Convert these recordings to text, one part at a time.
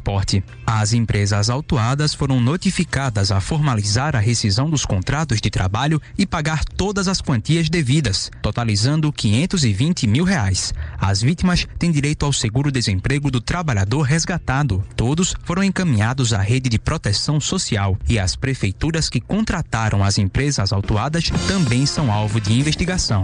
transporte. As empresas autuadas foram notificadas a formalizar a rescisão dos contratos de trabalho e pagar todas as quantias devidas, totalizando R$520 mil. As vítimas têm direito ao seguro-desemprego do trabalhador resgatado. Todos foram encaminhados à rede de proteção social e as prefeituras que contrataram as empresas autuadas também são alvo de investigação.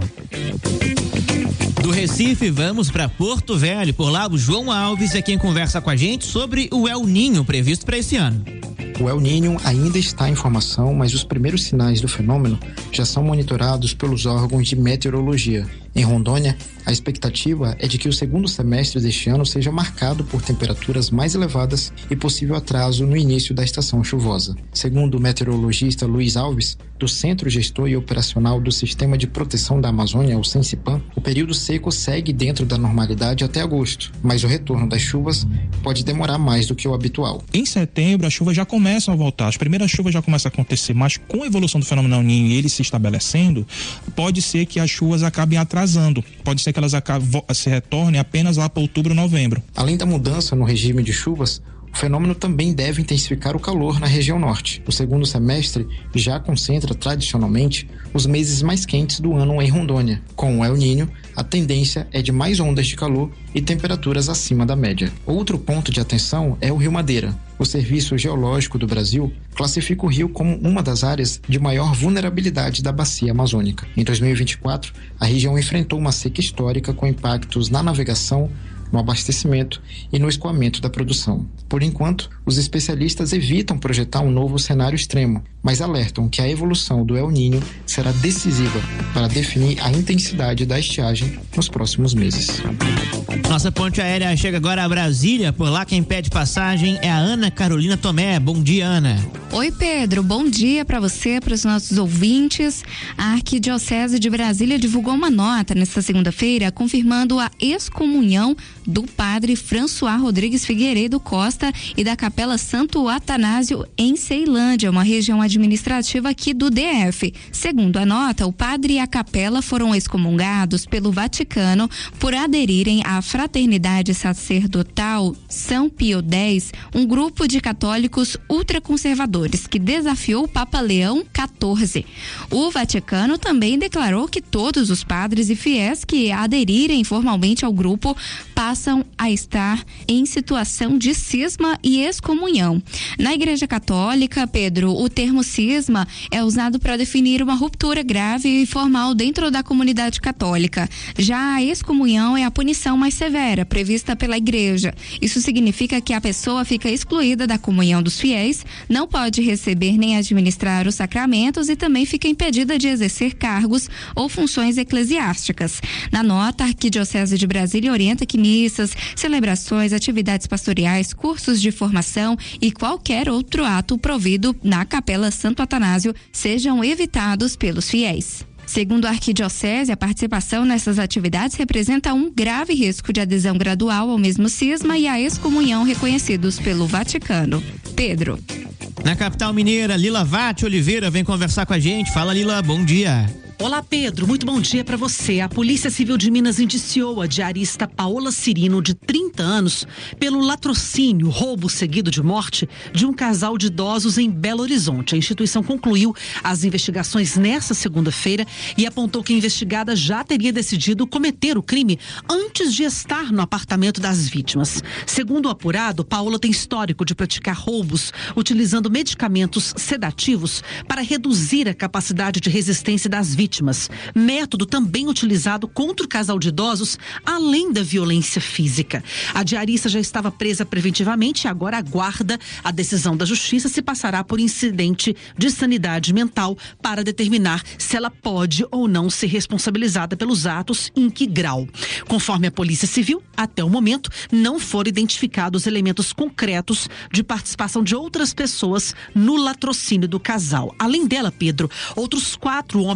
Do Recife, vamos para Porto Velho. Por lá, o João Alves é quem conversa com a gente sobre o El Niño previsto para esse ano. O El Niño ainda está em formação, mas os primeiros sinais do fenômeno já são monitorados pelos órgãos de meteorologia. Em Rondônia, a expectativa é de que o segundo semestre deste ano seja marcado por temperaturas mais elevadas e possível atraso no início da estação chuvosa. Segundo o meteorologista Luiz Alves, do Centro Gestor e Operacional do Sistema de Proteção da Amazônia, o Sensipan, o período seco segue dentro da normalidade até agosto, mas o retorno das chuvas pode demorar mais do que o habitual. Em setembro, as chuvas já começam a voltar, as primeiras chuvas já começam a acontecer, mas com a evolução do fenômeno El Niño e ele se estabelecendo, pode ser que as chuvas acabem atrasando, pode ser que elas se retornem apenas lá para outubro, novembro. Além da mudança no regime de chuvas, o fenômeno também deve intensificar o calor na região norte. O segundo semestre já concentra, tradicionalmente, os meses mais quentes do ano em Rondônia. Com o El Niño, a tendência é de mais ondas de calor e temperaturas acima da média. Outro ponto de atenção é o Rio Madeira. O Serviço Geológico do Brasil classifica o rio como uma das áreas de maior vulnerabilidade da bacia amazônica. Em 2024, a região enfrentou uma seca histórica com impactos na navegação, no abastecimento e no escoamento da produção. Por enquanto, os especialistas evitam projetar um novo cenário extremo, mas alertam que a evolução do El Niño será decisiva para definir a intensidade da estiagem nos próximos meses. Nossa ponte aérea chega agora a Brasília. Por lá, quem pede passagem é a Ana Carolina Tomé. Bom dia, Ana. Oi, Pedro. Bom dia para você, para os nossos ouvintes. A Arquidiocese de Brasília divulgou uma nota nesta segunda-feira confirmando a excomunhão do padre François Rodrigues Figueiredo Costa e da Capela Santo Atanásio em Ceilândia, uma região administrativa aqui do DF. Segundo a nota, o padre e a capela foram excomungados pelo Vaticano por aderirem à Fraternidade Sacerdotal São Pio X, um grupo de católicos ultraconservadores que desafiou o Papa Leão XIV. O Vaticano também declarou que todos os padres e fiéis que aderirem formalmente ao grupo passam a estar em situação de cisma e excomunhão. Na Igreja Católica, Pedro, o termo cisma é usado para definir uma ruptura grave e formal dentro da comunidade católica. Já a excomunhão é a punição mais severa prevista pela Igreja. Isso significa que a pessoa fica excluída da comunhão dos fiéis, não pode receber nem administrar os sacramentos e também fica impedida de exercer cargos ou funções eclesiásticas. Na nota, a Arquidiocese de Brasília orienta que missas, celebrações, atividades pastoriais, cursos de formação e qualquer outro ato provido na Capela Santo Atanásio sejam evitados pelos fiéis. Segundo a Arquidiocese, a participação nessas atividades representa um grave risco de adesão gradual ao mesmo cisma e à excomunhão reconhecidos pelo Vaticano. Pedro. Na capital mineira, Lila Vatti Oliveira vem conversar com a gente. Fala, Lila, bom dia. Olá, Pedro, muito bom dia para você. A Polícia Civil de Minas indiciou a diarista Paola Cirino, de 30 anos, pelo latrocínio, roubo seguido de morte de um casal de idosos em Belo Horizonte. A instituição concluiu as investigações nesta segunda-feira e apontou que a investigada já teria decidido cometer o crime antes de estar no apartamento das vítimas. Segundo o apurado, Paola tem histórico de praticar roubos utilizando medicamentos sedativos para reduzir a capacidade de resistência das vítimas. Método também utilizado contra o casal de idosos, além da violência física. A diarista já estava presa preventivamente e agora aguarda a decisão da justiça se passará por incidente de sanidade mental para determinar se ela pode ou não ser responsabilizada pelos atos e em que grau. Conforme a Polícia Civil, até o momento, não foram identificados elementos concretos de participação de outras pessoas no latrocínio do casal. Além dela, Pedro, outros 4 homens que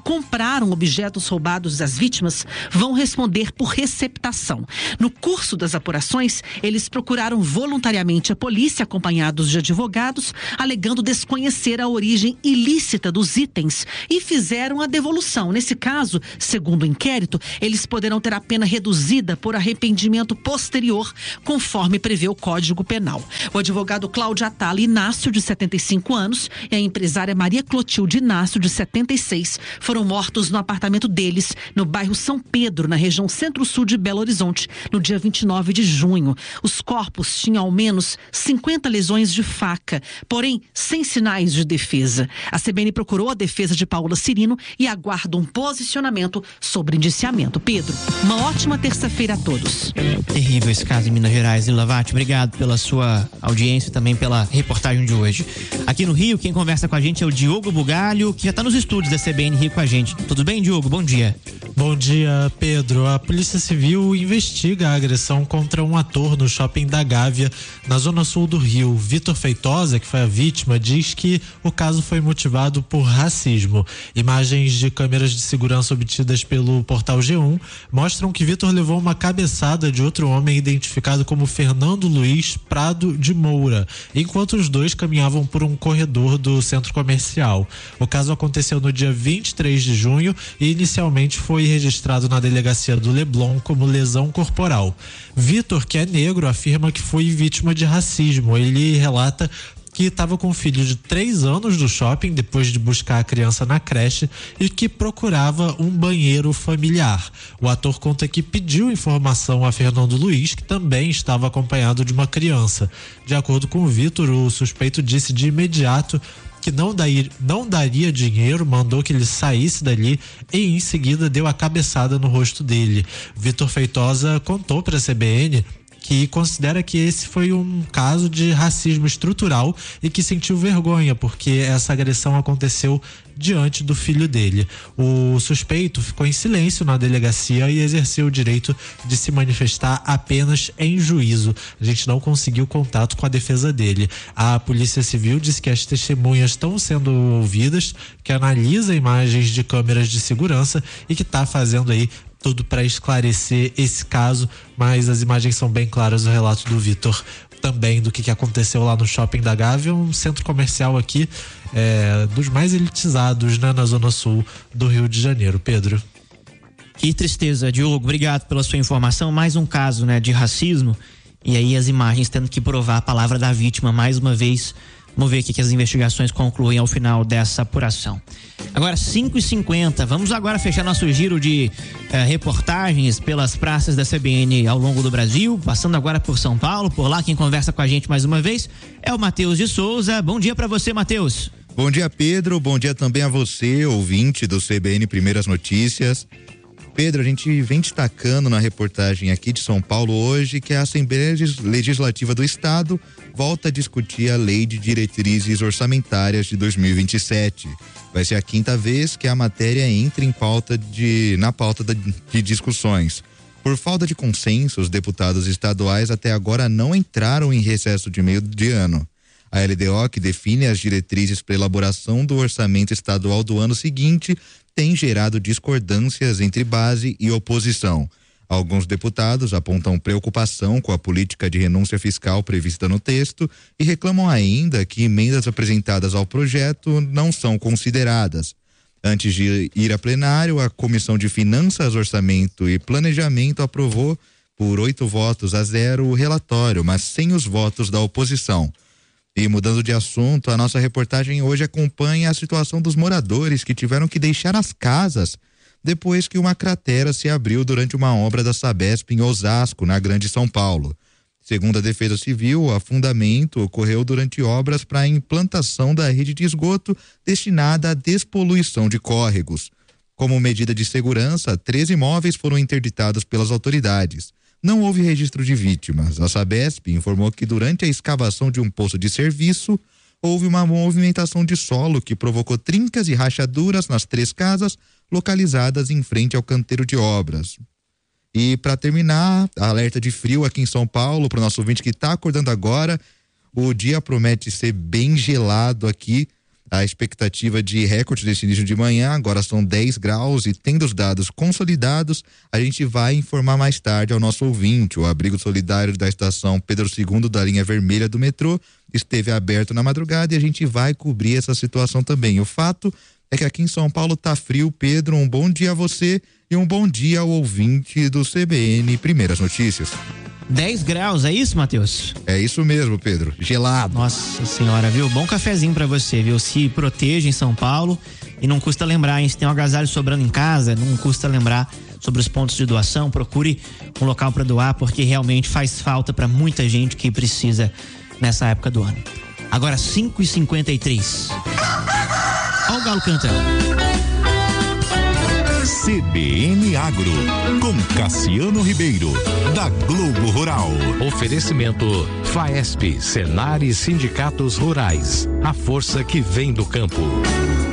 compraram objetos roubados das vítimas vão responder por receptação. No curso das apurações, eles procuraram voluntariamente a polícia, acompanhados de advogados, alegando desconhecer a origem ilícita dos itens e fizeram a devolução. Nesse caso, segundo o inquérito, eles poderão ter a pena reduzida por arrependimento posterior, conforme prevê o Código Penal. O advogado Cláudio Atala Inácio, de 75 anos, e a empresária Maria Clotilde Inácio, de 76, foram mortos no apartamento deles, no bairro São Pedro, na região centro-sul de Belo Horizonte, no dia 29 de junho. Os corpos tinham ao menos 50 lesões de faca, porém sem sinais de defesa. A CBN procurou a defesa de Paola Cirino e aguarda um posicionamento sobre indiciamento. Pedro, uma ótima terça-feira a todos. Terrível esse caso em Minas Gerais. Lila Vatti, obrigado pela sua audiência e também pela reportagem de hoje. Aqui no Rio, quem conversa com a gente é o Diogo Bugalho, que já está nos estúdios da CBN Rio com a gente. Tudo bem, Diogo? Bom dia. Bom dia, Pedro. A Polícia Civil investiga a agressão contra um ator no shopping da Gávea, na zona sul do Rio. Vitor Feitosa, que foi a vítima, diz que o caso foi motivado por racismo. Imagens de câmeras de segurança obtidas pelo portal G1 mostram que Vitor levou uma cabeçada de outro homem identificado como Fernando Luiz Prado de Moura, enquanto os dois caminhavam por um corredor do centro comercial. O caso aconteceu no dia 23 de junho e inicialmente foi registrado na delegacia do Leblon como lesão corporal. Vitor, que é negro, afirma que foi vítima de racismo. Ele relata que estava com um filho de 3 anos do shopping depois de buscar a criança na creche e que procurava um banheiro familiar. O ator conta que pediu informação a Fernando Luiz, que também estava acompanhado de uma criança. De acordo com o Vitor, o suspeito disse de imediato que não daria dinheiro, mandou que ele saísse dali e em seguida deu a cabeçada no rosto dele. Vitor Feitosa contou para a CBN que considera que esse foi um caso de racismo estrutural e que sentiu vergonha porque essa agressão aconteceu diante do filho dele. O suspeito ficou em silêncio na delegacia e exerceu o direito de se manifestar apenas em juízo. A gente não conseguiu contato com a defesa dele. A Polícia Civil disse que as testemunhas estão sendo ouvidas, que analisa imagens de câmeras de segurança e que está fazendo aí tudo para esclarecer esse caso, mas as imagens são bem claras, o relato do Vitor também do que aconteceu lá no shopping da Gávea, um centro comercial aqui dos mais elitizados, né, na zona sul do Rio de Janeiro. Pedro. Que tristeza, Diogo, obrigado pela sua informação. Mais um caso, né, de racismo, e aí as imagens tendo que provar a palavra da vítima mais uma vez. Vamos ver o que as investigações concluem ao final dessa apuração. Agora 5h50, vamos agora fechar nosso giro de reportagens pelas praças da CBN ao longo do Brasil, passando agora por São Paulo. Por lá quem conversa com a gente mais uma vez é o Matheus de Souza. Bom dia para você, Matheus. Bom dia, Pedro, bom dia também a você, ouvinte do CBN Primeiras Notícias. Pedro, a gente vem destacando na reportagem aqui de São Paulo hoje que a Assembleia Legislativa do Estado volta a discutir a Lei de Diretrizes Orçamentárias de 2027. Vai ser a 5ª vez que a matéria entra na pauta de discussões. Por falta de consenso, os deputados estaduais até agora não entraram em recesso de meio de ano. A LDO, que define as diretrizes para elaboração do orçamento estadual do ano seguinte, tem gerado discordâncias entre base e oposição. Alguns deputados apontam preocupação com a política de renúncia fiscal prevista no texto e reclamam ainda que emendas apresentadas ao projeto não são consideradas. Antes de ir a plenário, a Comissão de Finanças, Orçamento e Planejamento aprovou por 8-0 o relatório, mas sem os votos da oposição. E mudando de assunto, a nossa reportagem hoje acompanha a situação dos moradores que tiveram que deixar as casas depois que uma cratera se abriu durante uma obra da Sabesp em Osasco, na Grande São Paulo. Segundo a Defesa Civil, o afundamento ocorreu durante obras para a implantação da rede de esgoto destinada à despoluição de córregos. Como medida de segurança, 13 imóveis foram interditados pelas autoridades. Não houve registro de vítimas. A Sabesp informou que durante a escavação de um poço de serviço, houve uma movimentação de solo que provocou trincas e rachaduras nas 3 casas localizadas em frente ao canteiro de obras. E para terminar, alerta de frio aqui em São Paulo, para o nosso ouvinte que está acordando agora, o dia promete ser bem gelado aqui. a expectativa de recorde desse início de manhã, agora são 10 graus e tendo os dados consolidados, a gente vai informar mais tarde ao nosso ouvinte. O abrigo solidário da estação Pedro II da linha vermelha do metrô esteve aberto na madrugada e a gente vai cobrir essa situação também. O fato é que aqui em São Paulo tá frio. Pedro, um bom dia a você e um bom dia ao ouvinte do CBN Primeiras Notícias. 10 graus, é isso, Matheus? É isso mesmo, Pedro. Gelado. Nossa senhora, viu? Bom cafezinho pra você, viu? Se proteja em São Paulo e não custa lembrar, hein? Se tem um agasalho sobrando em casa, não custa lembrar sobre os pontos de doação. Procure um local pra doar, porque realmente faz falta pra muita gente que precisa nessa época do ano. Agora 5h53. Olha o galo cantando. CBN Agro, com Cassiano Ribeiro, da Globo Rural. Oferecimento Faesp, Senar e Sindicatos Rurais. A força que vem do campo.